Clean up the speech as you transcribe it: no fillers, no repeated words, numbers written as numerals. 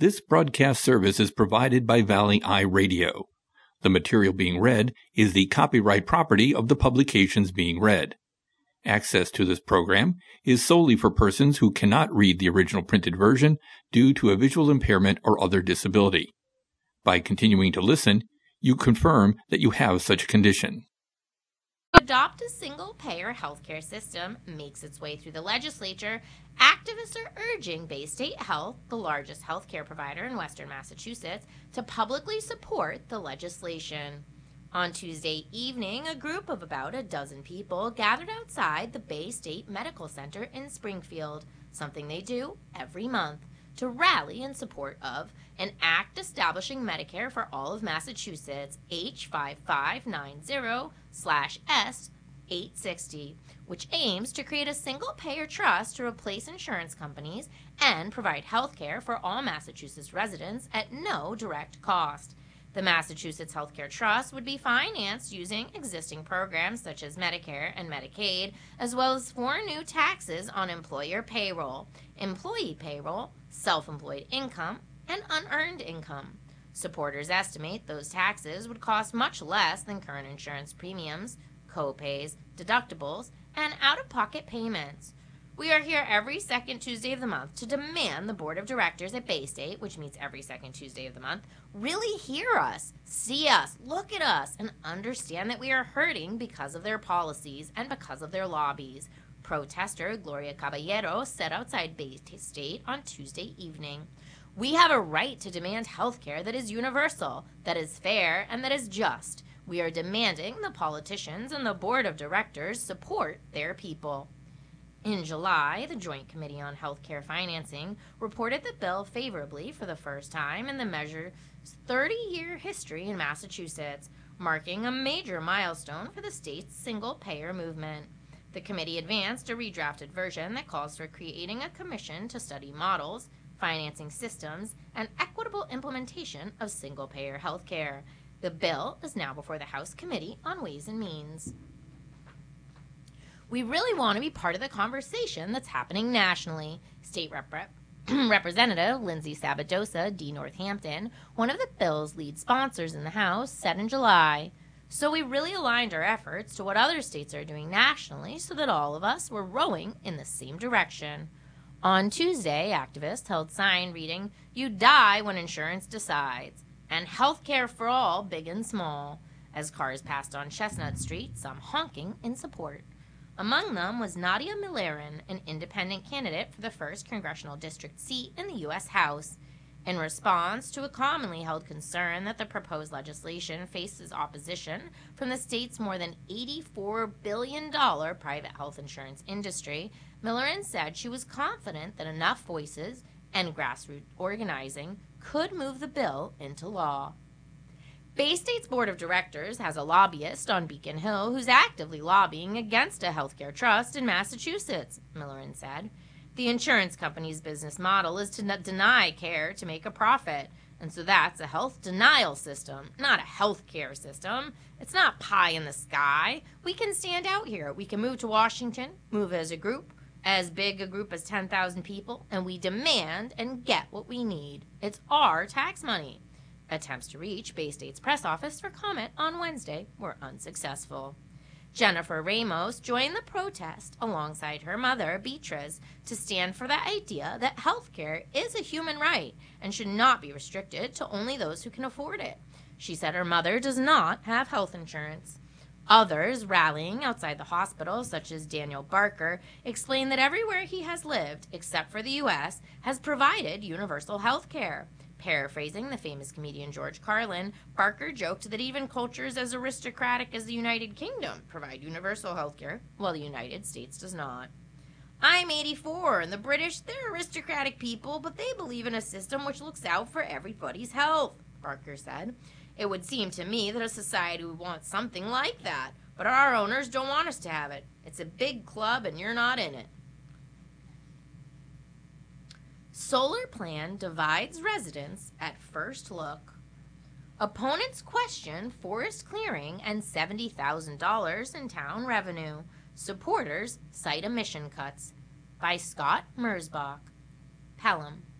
This broadcast service is provided by Valley Eye Radio. The material being read is the copyright property of the publications being read. Access to this program is solely for persons who cannot read the original printed version due to a visual impairment or other disability. By continuing to listen, you confirm that you have such a condition. To adopt a single-payer healthcare system makes its way through the legislature, activists are urging Bay State Health, the largest healthcare provider in Western Massachusetts, to publicly support the legislation. On Tuesday evening, a group of about a dozen people gathered outside the Bay State Medical Center in Springfield, something they do every month, to rally in support of an act establishing Medicare for all of Massachusetts, H5590/S860, which aims to create a single-payer trust to replace insurance companies and provide health care for all Massachusetts residents at no direct cost. The Massachusetts Healthcare Trust would be financed using existing programs such as Medicare and Medicaid, as well as 4 new taxes on employer payroll, employee payroll, self-employed income, and unearned income. Supporters estimate those taxes would cost much less than current insurance premiums, co-pays, deductibles, and out-of-pocket payments. We are here every second Tuesday of the month to demand the Board of Directors at Bay State, which meets every second Tuesday of the month, really hear us, see us, look at us, and understand that we are hurting because of their policies and because of their lobbies. Protester Gloria Caballero said outside Bay State on Tuesday evening. We have a right to demand health care that is universal, that is fair, and that is just. We are demanding the politicians and the Board of Directors support their people. In July, the Joint Committee on Healthcare Financing reported the bill favorably for the first time in the measure's 30-year history in Massachusetts, marking a major milestone for the state's single-payer movement. The committee advanced a redrafted version that calls for creating a commission to study models, financing systems, and equitable implementation of single-payer health care. The bill is now before the House Committee on Ways and Means. We really want to be part of the conversation that's happening nationally. State Representative Lindsay Sabadosa, D. Northampton, one of the bill's lead sponsors in the House, said in July, "So we really aligned our efforts to what other states are doing nationally so that all of us were rowing in the same direction." On Tuesday, activists held sign reading, "You die when insurance decides," and "Health care for all, big and small," as cars passed on Chestnut Street, some honking in support. Among them was Nadia Milarin, an independent candidate for the 1st Congressional District seat in the U.S. House. In response to a commonly held concern that the proposed legislation faces opposition from the state's more than $84 billion private health insurance industry, Milarin said she was confident that enough voices and grassroots organizing could move the bill into law. Bay State's Board of Directors has a lobbyist on Beacon Hill who's actively lobbying against a healthcare trust in Massachusetts, Milarin said. The insurance company's business model is to deny care to make a profit, and so that's a health denial system, not a health care system. It's not pie in the sky. We can stand out here. We can move to Washington, move as a group, as big a group as 10,000 people, and we demand and get what we need. It's our tax money. Attempts to reach Bay State's press office for comment on Wednesday were unsuccessful. Jennifer Ramos joined the protest alongside her mother, Beatriz, to stand for the idea that health care is a human right and should not be restricted to only those who can afford it. She said her mother does not have health insurance. Others rallying outside the hospital, such as Daniel Barker, explained that everywhere he has lived, except for the U.S., has provided universal health care. Paraphrasing the famous comedian George Carlin, Barker joked that even cultures as aristocratic as the United Kingdom provide universal health care, while the United States does not. "I'm 84, and the British, they're aristocratic people, but they believe in a system which looks out for everybody's health," Barker said. "It would seem to me that a society would want something like that, but our owners don't want us to have it. It's a big club, and you're not in it." Solar plan divides residents at first look. Opponents question forest clearing and $70,000 in town revenue. Supporters cite emission cuts. By Scott Merzbach. Pelham.